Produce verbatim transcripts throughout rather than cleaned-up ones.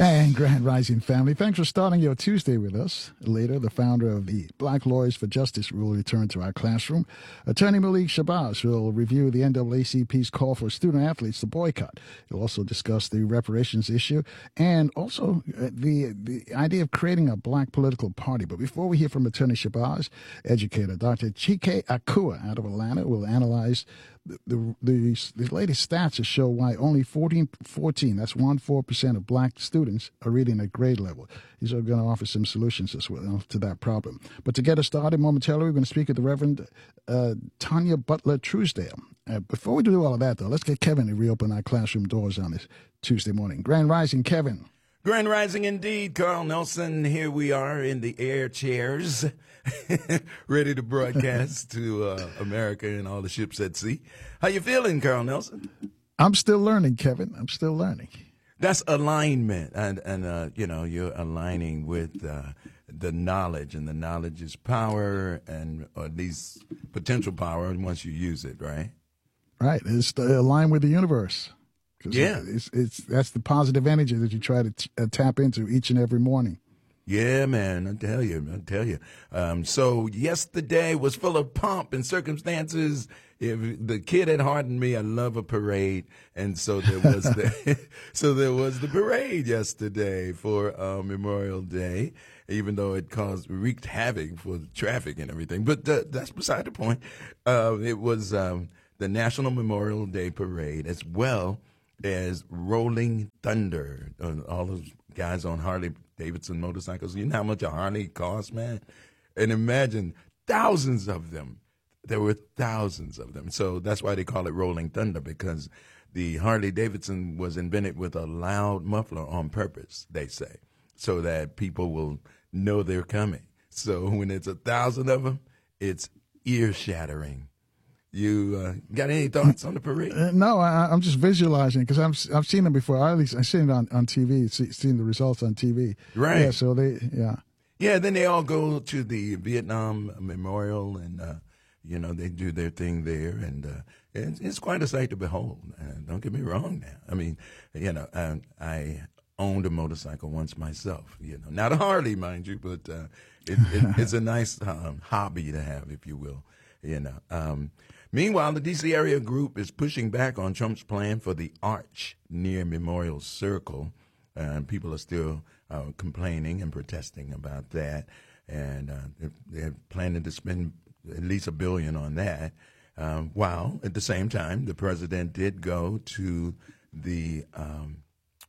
And Grand Rising family, thanks for starting your Tuesday with us. Later, the founder of the Black Lawyers for Justice will return to our classroom. Attorney Malik Shabazz will review the N double A C P's call for student athletes to boycott. He'll also discuss the reparations issue and also uh, the the idea of creating a black political party. But before we hear from Attorney Shabazz, educator Doctor Chike Akua out of Atlanta will analyze The, the, the, the latest stats that show why only fourteen, fourteen, that's one four percent of black students are reading at grade level. He's going to offer some solutions as well to that problem. But to get us started momentarily, we're going to speak with the Reverend uh, Tanya Butler Truesdale. Uh, before we do all of that, though, let's get Kevin to reopen our classroom doors on this Tuesday morning. Grand Rising, Kevin. Grand Rising indeed, Carl Nelson. Here we are in the air chairs, ready to broadcast to uh, America and all the ships at sea. How you feeling, Carl Nelson? I'm still learning, Kevin. I'm still learning. That's alignment, and and uh, you know you're aligning with uh, the knowledge, and the knowledge is power, and or at least potential power once you use it, right? Right. It's to align with the universe. Yeah, it's, it's that's the positive energy that you try to t- uh, tap into each and every morning. Yeah, man, I tell you, I tell you. Um, so yesterday was full of pomp and circumstances. If the kid had hardened me, I love a parade, and so there was the so there was the parade yesterday for uh, Memorial Day. Even though it caused wreaked havoc for the traffic and everything, but uh, that's beside the point. Uh, it was um, the National Memorial Day Parade as well as Rolling Thunder, uh, all those guys on Harley Davidson motorcycles. You know how much a Harley costs, man? And imagine thousands of them. There were thousands of them. So that's why they call it Rolling Thunder, because the Harley Davidson was invented with a loud muffler on purpose, they say, so that people will know they're coming. So when it's a thousand of them, it's ear-shattering. You uh, got any thoughts on the parade? Uh, no, I, I'm just visualizing because I've I've seen them before. I at least I've seen it on, on T V, see, seen the results on T V. Right. Yeah. So they yeah. Yeah. Then they all go to the Vietnam Memorial, and uh, you know they do their thing there, and uh, it's, it's quite a sight to behold. Uh, don't get me wrong. Now, I mean, you know, I, I owned a motorcycle once myself. You know, not a Harley, mind you, but uh, it, it, it's a nice um, hobby to have, if you will. You know. Um, Meanwhile, the D C area group is pushing back on Trump's plan for the arch near Memorial Circle. Uh, people are still uh, complaining and protesting about that, and uh, they're, they're planning to spend at least a billion on that. Um, while at the same time, the president did go to the um,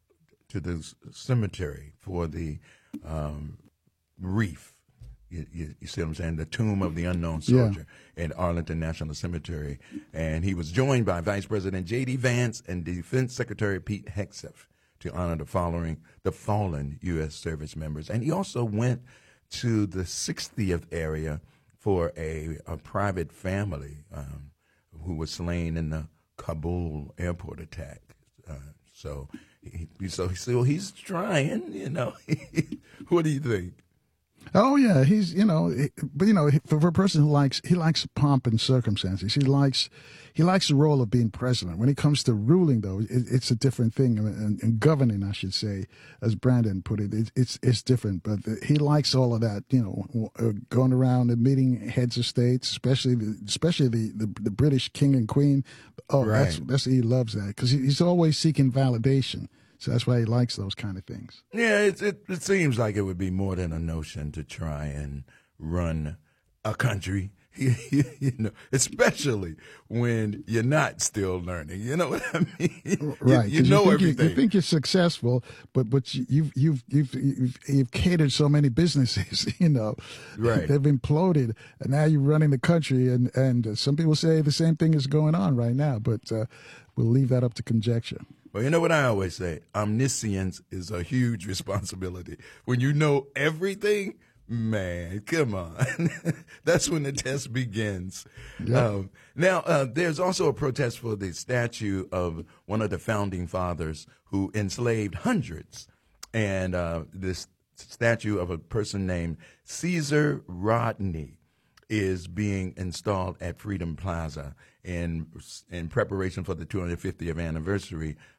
to the cemetery for the um, reef. You, you, you see what I'm saying? The tomb of the unknown soldier yeah. at Arlington National Cemetery. And he was joined by Vice President J D. Vance and Defense Secretary Pete Hegseth to honor the following the fallen U S service members. And he also went to the sixtieth area for a, a private family um, who was slain in the Kabul airport attack. Uh, so, he, so, so he's trying, you know. What do you think? Oh yeah, he's you know, but you know, for, for a person who likes he likes pomp and circumstances, he likes he likes the role of being president. When it comes to ruling, though, it, it's a different thing, and, and governing, I should say, as Brandon put it, it it's it's different. But the, he likes all of that, you know, uh, going around and meeting heads of states, especially the, especially the, the the British king and queen. Oh, right. that's that's he loves that because he, he's always seeking validation. So that's why he likes those kind of things. Yeah, it, it it seems like it would be more than a notion to try and run a country, you know, especially when you're not still learning. You know what I mean? Right. You, you know you everything. You, you think you're successful, but but you've you've you've you've, you've catered so many businesses. You know, right? They've imploded, and now you're running the country. And and some people say the same thing is going on right now, but uh, we'll leave that up to conjecture. Well, you know what I always say? Omniscience is a huge responsibility. When you know everything, man, come on. That's when the test begins. Yep. Um, now, uh, there's also a protest for the statue of one of the founding fathers who enslaved hundreds. And uh, this statue of a person named Caesar Rodney is being installed at Freedom Plaza in in preparation for the two hundred fiftieth anniversary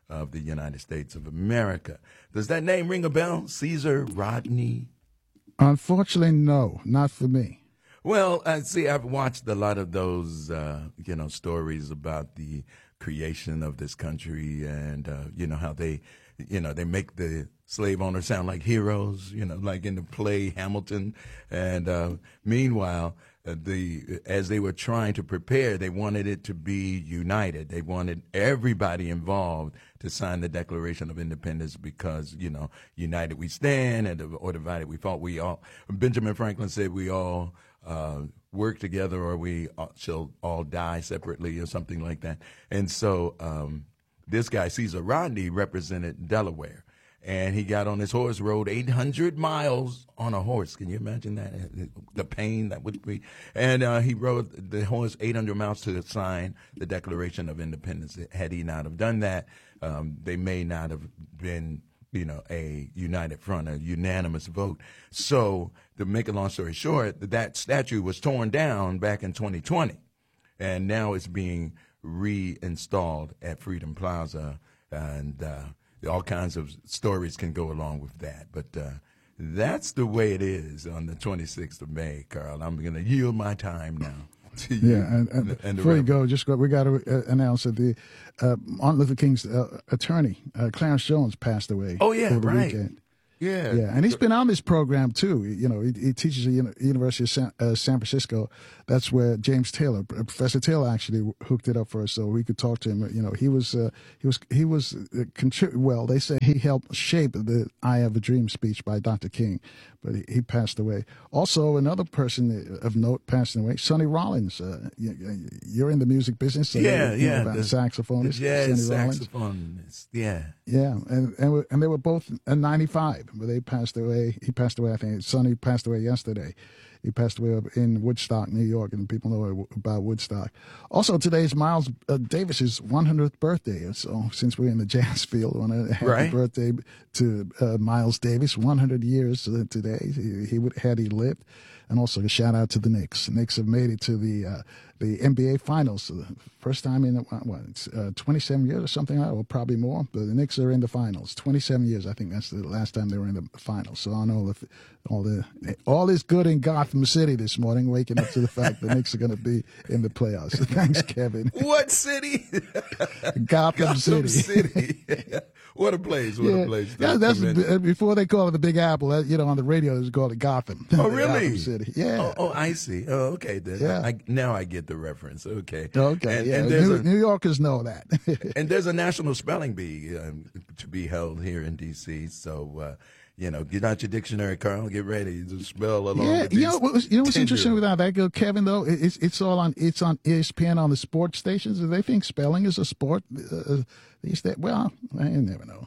of the United States of America. Does that name ring a bell? Caesar Rodney? Unfortunately, no, not for me. Well, I see, I've watched a lot of those, uh, you know, stories about the creation of this country and, uh, you know, how they, you know, they make the slave owners sound like heroes, you know, like in the play Hamilton. And uh, meanwhile, uh, the as they were trying to prepare, they wanted it to be united. They wanted everybody involved to sign the Declaration of Independence because, you know, united we stand and or divided we fall. We all, Benjamin Franklin said we all uh, work together or we shall all die separately or something like that. And so um, this guy, Caesar Rodney, represented Delaware. And he got on his horse, rode eight hundred miles on a horse. Can you imagine that? The pain that would be. And uh, he rode the horse eight hundred miles to sign the Declaration of Independence. Had he not have done that, um, they may not have been, you know, a united front, a unanimous vote. So to make a long story short, that statue was torn down back in twenty twenty. And now it's being reinstalled at Freedom Plaza. And uh, all kinds of stories can go along with that. But uh, that's the way it is on the twenty-sixth of May, Carl. I'm going to yield my time now to you. Yeah, and, and, and before you go, just go, we got to uh, announce that the uh, Martin Luther King's uh, attorney, uh, Clarence Jones, passed away. Oh, yeah, over the right. weekend. Yeah. Yeah, and he's been on this program, too. You know, he, he teaches at the University of San, uh, San Francisco. That's where James Taylor, Professor Taylor, actually hooked it up for us so we could talk to him. You know, he was, uh, he was, he was, uh, contrib- well, they say he helped shape the I Have a Dream speech by Doctor King, but he, he passed away. Also, another person of note passing away, Sonny Rollins. Uh, you, you're in the music business, so yeah, you know yeah. about The, saxophonist, the jazz Sonny Rollins. saxophonist, yeah. Yeah, and and, we, and they were both uh, ninety-five, but they passed away. He passed away, I think. Sonny passed away yesterday. He passed away in Woodstock, New York, and people know about Woodstock. Also, today is Miles uh, Davis's one hundredth birthday. So, since we're in the jazz field, I want to happy right. birthday to uh, Miles Davis. one hundred years uh, today. He, he would had he lived. And also a shout out to the Knicks. The Knicks have made it to the uh, the N B A Finals, so the first time in what uh, twenty-seven years or something, or probably more. But the Knicks are in the finals. twenty-seven years, I think that's the last time they were in the finals. So I know the, all the all is good in Gotham City this morning. Waking up to the fact the Knicks are going to be in the playoffs. Thanks, Kevin. What city? Gotham, Gotham City. City. What a place! What Yeah, a place! yeah, that's before they call it the Big Apple. You know, on the radio they call it Gotham. Oh, really? Gotham City. Yeah. Oh, oh, I see. Oh, okay. Then Yeah. I, now I get the reference. Okay. Okay. And, yeah. and there's New, a, New Yorkers know that. and there's a national spelling bee um, to be held here in D C. So. Uh, You know, get out your dictionary, Carl. Get ready to spell along Yeah, with you these know, what was, you know what's ten interesting year-olds. about that, girl, Kevin? Though It- it's it's all on it's on E S P N on the sports stations. Do they think spelling is a sport? Uh, these that well, I never know.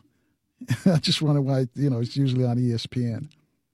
I just wonder why you know it's usually on E S P N.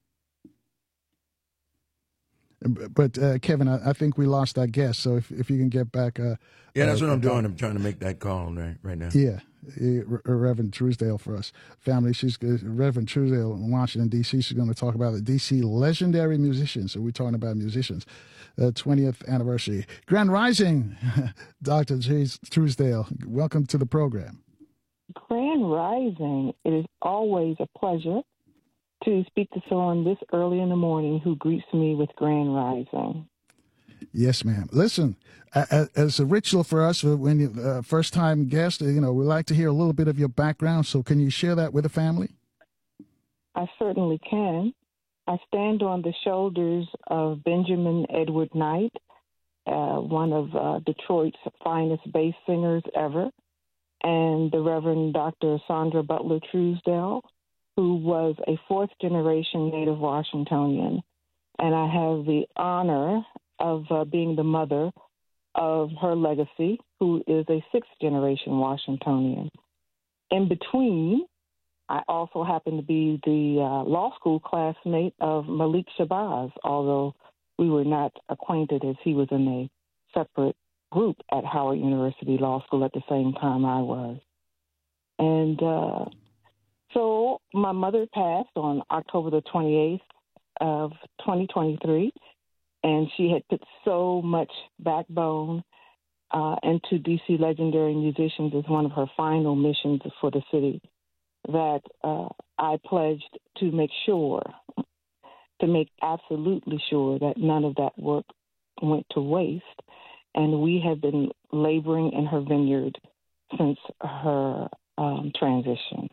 But uh, Kevin, I, I think we lost our guest. So if if you can get back, uh, Yeah, that's uh, what I'm doing. I'm trying to make that call right, right now. Yeah, uh, Reverend Truesdale for us. Family, she's Reverend Truesdale in Washington, D C. She's going to talk about the D C legendary musicians. So we're talking about musicians. Uh, twentieth anniversary. Grand Rising, Doctor Truesdale. Welcome to the program. Grand Rising. It is always a pleasure to speak to someone this early in the morning who greets me with Grand Rising. Yes, ma'am. Listen, as a ritual for us, when you uh, first time guest, you know, we like to hear a little bit of your background. So can you share that with the family? I certainly can. I stand on the shoulders of Benjamin Edward Knight, uh, one of uh, Detroit's finest bass singers ever, and the Reverend Doctor Sandra Butler Truesdale, who was a fourth-generation Native Washingtonian. And I have the honor of uh, being the mother of her legacy, who is a sixth-generation Washingtonian. In between, I also happen to be the uh, law school classmate of Malik Shabazz, although we were not acquainted as he was in a separate group at Howard University Law School at the same time I was. And uh, so my mother passed on October the twenty-eighth of twenty twenty-three, and she had put so much backbone uh, and to D C Legendary Musicians as one of her final missions for the city, that uh, I pledged to make sure, to make absolutely sure that none of that work went to waste. And we have been laboring in her vineyard since her um, transition.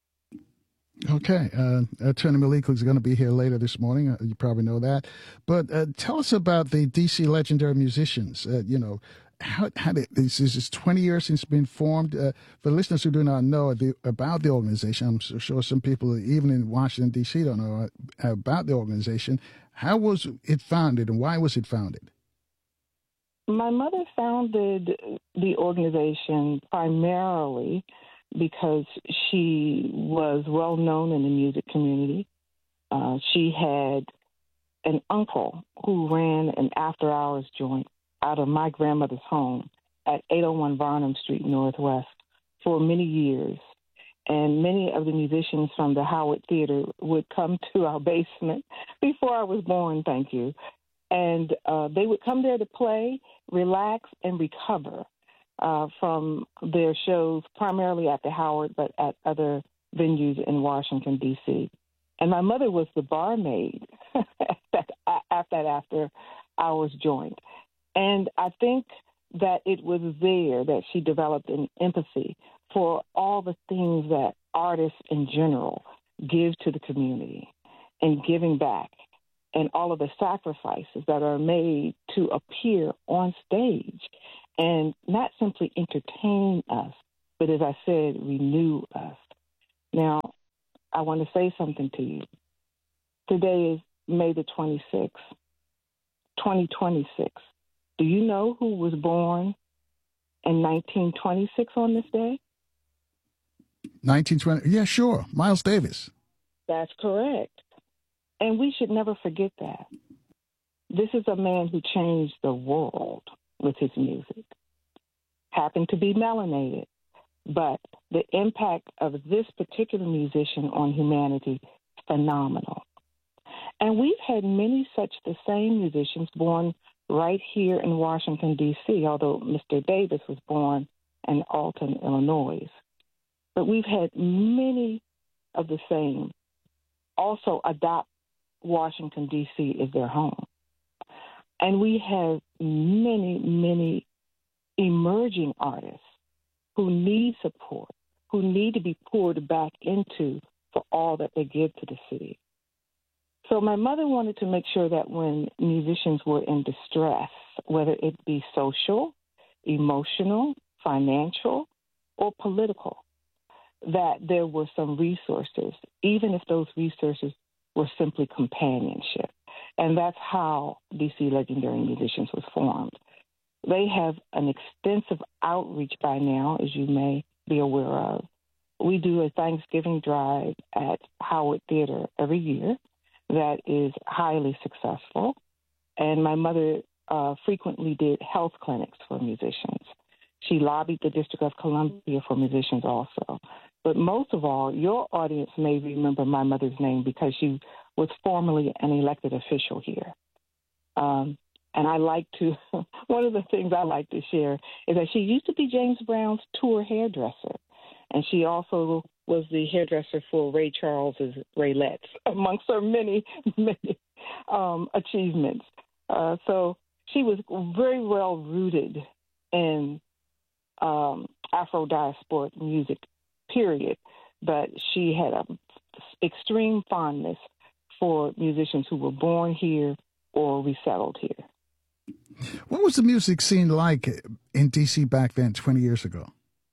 Okay. Uh, Attorney Malik is going to be here later this morning. Uh, you probably know that. But uh, tell us about the D C Legendary Musicians. Uh, you know, how, how did, this is twenty years since it's been formed. Uh, for listeners who do not know the, about the organization, I'm sure some people, even in Washington, D C, don't know about the organization. How was it founded and why was it founded? My mother founded the organization primarily because she was well known in the music community. Uh, she had an uncle who ran an after-hours joint out of my grandmother's home at eight oh one Varnum Street Northwest for many years. And many of the musicians from the Howard Theater would come to our basement before I was born, thank you. And uh, they would come there to play, relax, and recover uh, from their shows, primarily at the Howard, but at other venues in Washington, D C. And my mother was the barmaid at that, at that after-hours joint. And I think that it was there that she developed an empathy for all the things that artists in general give to the community and giving back, and all of the sacrifices that are made to appear on stage and not simply entertain us, but as I said, renew us. Now, I want to say something to you. Today is May the twenty-sixth, twenty twenty-six. Do you know who was born in nineteen twenty-six on this day? nineteen twenty, yeah, sure, Miles Davis. That's correct. And we should never forget that. This is a man who changed the world with his music. Happened to be melanated, but the impact of this particular musician on humanity is phenomenal. And we've had many such the same musicians born right here in Washington, D C, although Mister Davis was born in Alton, Illinois. But we've had many of the same also adopt Washington, D C as their home. And we have many, many emerging artists who need support, who need to be poured back into for all that they give to the city. So my mother wanted to make sure that when musicians were in distress, whether it be social, emotional, financial, or political, that there were some resources, even if those resources were simply companionship. And that's how D C Legendary Musicians was formed. They have an extensive outreach by now, as you may be aware of. We do a Thanksgiving drive at Howard Theater every year that is highly successful. And my mother uh, frequently did health clinics for musicians. She lobbied the District of Columbia for musicians also. But most of all, your audience may remember my mother's name because she was formerly an elected official here. Um, and I like to, one of the things I like to share is that she used to be James Brown's tour hairdresser. And she also was the hairdresser for Ray Charles's Raylettes, amongst her many, many um, achievements. Uh, so she was very well rooted in um, Afro-diasporic music, period. But she had an extreme fondness for musicians who were born here or resettled here. What was the music scene like in D C back then, twenty years ago?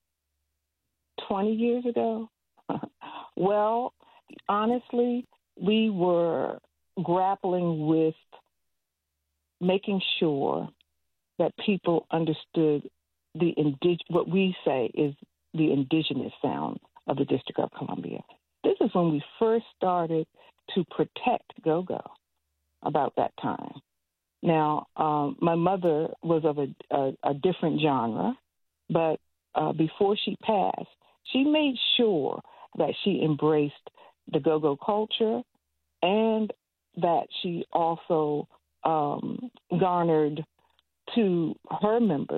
twenty years ago? Well, honestly, we were grappling with making sure that people understood the indig- what we say is the indigenous sound of the District of Columbia. This is when we first started to protect go-go about that time. Now, um, my mother was of a, a, a different genre, but uh, before she passed, she made sure that she embraced the go-go culture and that she also um, garnered to her members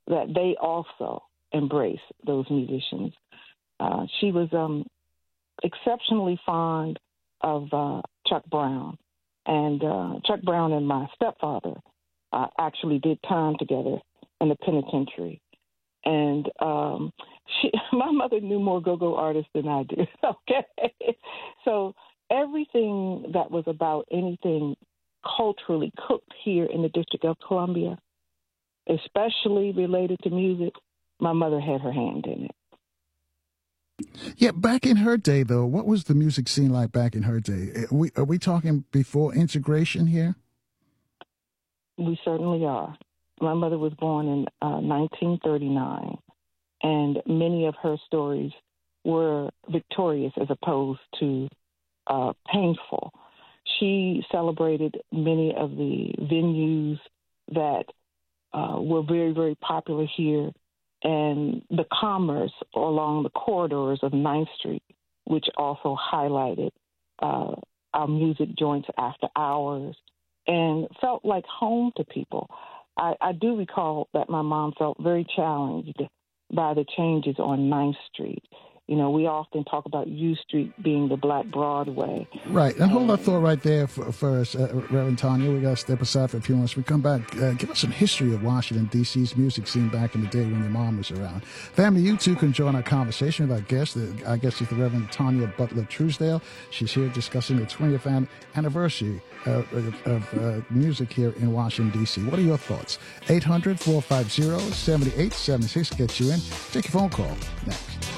that they also embrace those musicians. Uh, she was um, exceptionally fond of uh, Chuck Brown. And uh, Chuck Brown and my stepfather uh, actually did time together in the penitentiary. And um, she, my mother knew more go-go artists than I did, okay? So everything that was about anything culturally cooked here in the District of Columbia, especially related to music, my mother had her hand in it. Yeah, back in her day, though, what was the music scene like back in her day? Are we, are we talking before integration here? We certainly are. My mother was born in uh, nineteen thirty-nine, and many of her stories were victorious as opposed to uh, painful. She celebrated many of the venues that uh, were very, very popular here, and the commerce along the corridors of ninth Street, which also highlighted uh, our music joints after hours and felt like home to people. I, I do recall that my mom felt very challenged by the changes on ninth Street. You know, we often talk about U Street being the Black Broadway. Right. And hold that thought right there for, for us, uh, Reverend Tanya. We got to step aside for a few minutes. We come back. Uh, give us some history of Washington, D C's music scene back in the day when your mom was around. Family, you too can join our conversation with our guest. Our guest is the Reverend Tanya Butler Truesdale. She's here discussing the twentieth anniversary uh, of, of uh, music here in Washington, D C. What are your thoughts? eight hundred, four five zero, seven eight seven six gets you in. Take your phone call next.